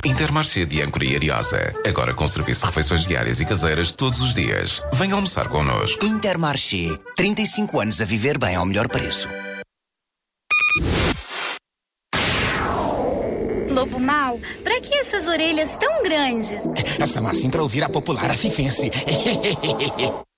Intermarché de Âncora e Ariosa. Agora com serviço de refeições diárias e caseiras todos os dias. Venha almoçar connosco. Intermarché. 35 anos a viver bem ao melhor preço. Lobo mau, pra que essas orelhas tão grandes? Essa massinha pra ouvir a popular afifense.